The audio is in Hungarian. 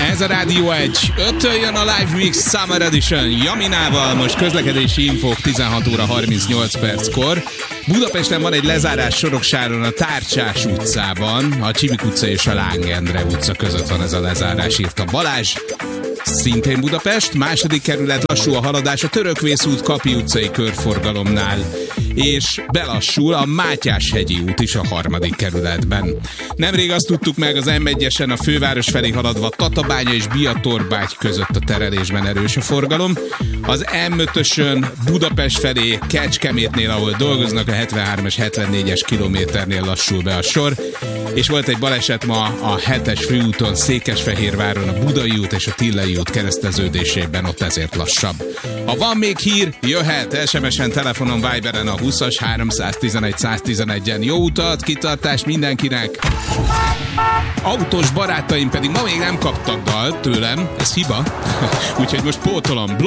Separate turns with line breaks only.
Ez a Rádió 1. 5-től jön a Live Mix Summer Edition Jaminával. Most közlekedési infók 16 óra 38 perckor. Budapesten van egy lezárás Soroksáron a Tárcsás utcában. A Csibik utca és a Láng Endre utca között van ez a lezárás, írta Balázs. Szintén Budapest, második kerület, lassú a haladás a Törökvész út Kapi utcai körforgalomnál, és belassul a Mátyás-hegyi út is a harmadik kerületben. Nemrég azt tudtuk meg, az M1-esen a főváros felé haladva Tatabánya és Biatorbágy között a terelésben erős a forgalom. Az M5-ösön Budapest felé Kecskemétnél, ahol dolgoznak, a 73-es, 74-es kilométernél lassul be a sor, és volt egy baleset ma a 7-es főúton Székesfehérváron a Budai út és a Tillei út kereszteződésében, ott ezért lassabb. Ha van még hír, jöhet SMS-en, telefonon, Viberen a 20-as 311 111-en. Jó utat, kitartást mindenkinek! Autós barátaim pedig ma még nem kaptak dalt tőlem, ez hiba, úgyhogy most pótolom.